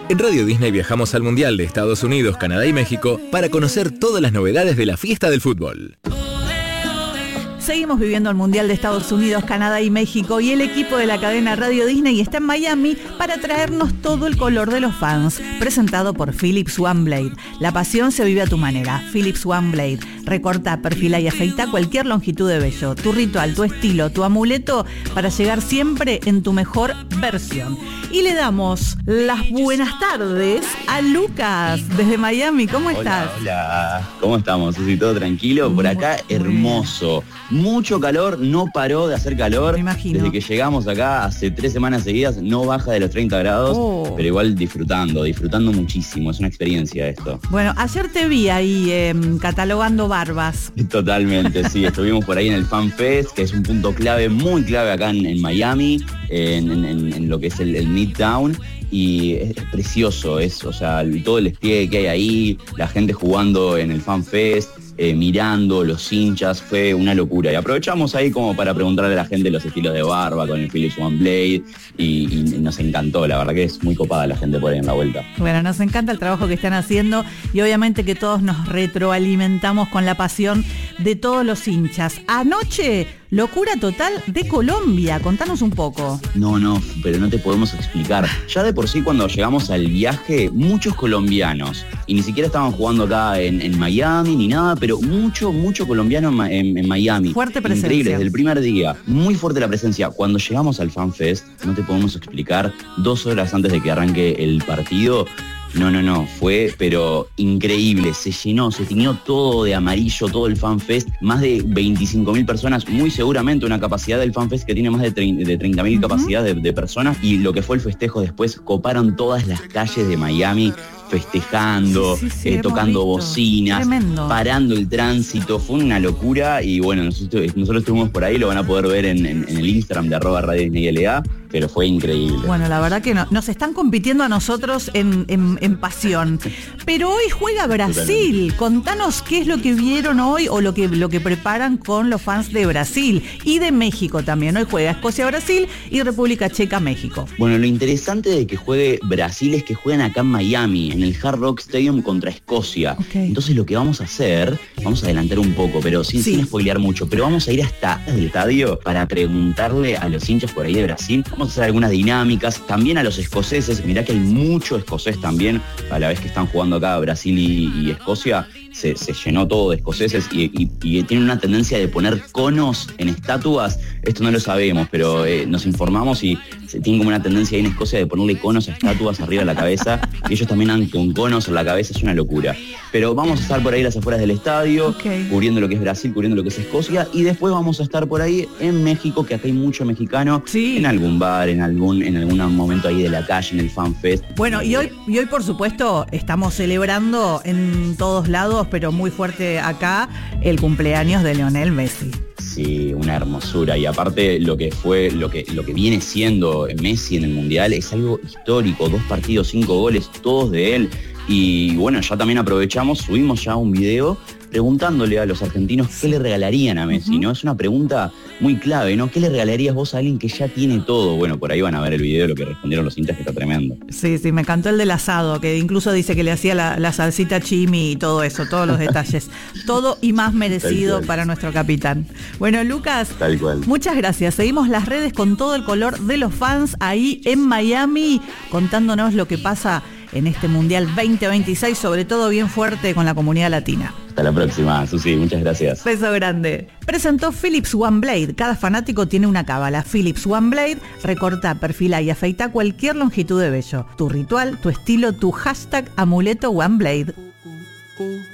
En Radio Disney viajamos al Mundial de Estados Unidos, Canadá y México para conocer todas las novedades de la fiesta del fútbol. Seguimos viviendo el Mundial de Estados Unidos, Canadá y México y el equipo de la cadena Radio Disney está en Miami para traernos todo el color de los fans, presentado por Philips OneBlade. La pasión se vive a tu manera. Philips OneBlade. Recorta, perfila y afeita cualquier longitud de vello. Tu ritual, tu estilo, tu amuleto para llegar siempre en tu mejor versión. Y le damos las buenas tardes a Lucas desde Miami. ¿Cómo estás? Hola, ¿cómo estamos? ¿Sí, todo tranquilo? Por acá, hermoso. Mucho calor, no paró de hacer calor. Me imagino. Desde que llegamos acá hace 3 semanas seguidas, no baja de los 30 grados, pero igual disfrutando muchísimo. Es una experiencia esto. Bueno, ayer te vi ahí catalogando barbas. Totalmente, sí. Estuvimos por ahí en el Fan Fest, que es un punto clave, muy clave acá en Miami, en lo que es el Midtown. Y es precioso, o sea, todo el despliegue que hay ahí, la gente jugando en el Fan Fest, mirando, los hinchas, fue una locura. Y aprovechamos ahí como para preguntarle a la gente los estilos de barba con el Philips OneBlade y nos encantó, la verdad que es muy copada la gente por ahí en la vuelta. Bueno, nos encanta el trabajo que están haciendo y obviamente que todos nos retroalimentamos con la pasión de todos los hinchas. Anoche, locura total de Colombia, contanos un poco. No, pero no te podemos explicar. Ya de por sí cuando llegamos al viaje, muchos colombianos, y ni siquiera estaban jugando acá en Miami ni nada, pero mucho colombiano en Miami. Fuerte presencia. Increíble, desde el primer día. Muy fuerte la presencia. Cuando llegamos al Fan Fest, no te podemos explicar, 2 horas antes de que arranque el partido, no, fue pero increíble, se llenó, se tiñó todo de amarillo, todo el Fan Fest, más de 25.000 personas, muy seguramente una capacidad del Fan Fest que tiene más de 30.000 capacidad de personas, y lo que fue el festejo después, coparon todas las calles de Miami, festejando, sí, tocando bocinas, tremendo, parando el tránsito, fue una locura. Y bueno, nosotros estuvimos por ahí, lo van a poder ver en el Instagram de @RadioDisneyLA, pero fue increíble. Bueno, la verdad que nos están compitiendo a nosotros en pasión. Pero hoy juega Brasil. Totalmente. Contanos qué es lo que vieron hoy o lo que preparan con los fans de Brasil y de México también. Hoy juega Escocia-Brasil y República Checa-México. Bueno, lo interesante de que juegue Brasil es que juegan acá en Miami, en el Hard Rock Stadium contra Escocia. Okay. Entonces lo que vamos a hacer, vamos a adelantar un poco, pero sin spoilear mucho, pero vamos a ir hasta el estadio para preguntarle a los hinchas por ahí de Brasil. Vamos a hacer algunas dinámicas, también a los escoceses. Mirá que hay mucho escocés también, a la vez que están jugando acá Brasil y Escocia. Se llenó todo de escoceses y tienen una tendencia de poner conos en estatuas. Esto no lo sabemos, pero nos informamos y se tienen como una tendencia ahí en Escocia de ponerle conos a estatuas arriba de la cabeza, y ellos también andan con conos en la cabeza, es una locura. Pero vamos a estar por ahí a las afueras del estadio, cubriendo lo que es Brasil, cubriendo lo que es Escocia, y después vamos a estar por ahí en México, que acá hay mucho mexicano, en algún bar, en algún momento ahí de la calle, en el Fan Fest. Bueno, y hoy por supuesto estamos celebrando en todos lados, pero muy fuerte acá, el cumpleaños de Lionel Messi. Sí, una hermosura. Y aparte lo que viene siendo Messi en el Mundial es algo histórico. 2 partidos, 5 goles, todos de él. Y bueno, ya también aprovechamos, subimos ya un video preguntándole a los argentinos qué le regalarían a Messi, ¿no? Es una pregunta muy clave, ¿no? ¿Qué le regalarías vos a alguien que ya tiene todo? Bueno, por ahí van a ver el video de lo que respondieron los hinchas, que está tremendo. Sí, me encantó el del asado, que incluso dice que le hacía la salsita chimi y todo eso, todos los detalles. Todo y más merecido para nuestro capitán. Bueno, Lucas, tal cual. Muchas gracias. Seguimos las redes con todo el color de los fans ahí en Miami, contándonos lo que pasa en este Mundial 2026, sobre todo bien fuerte con la comunidad latina. Hasta la próxima, Susi, muchas gracias. Beso grande. Presentó Philips OneBlade. Cada fanático tiene una cábala. Philips OneBlade recorta, perfila y afeita cualquier longitud de vello. Tu ritual, tu estilo, tu #amuleto OneBlade.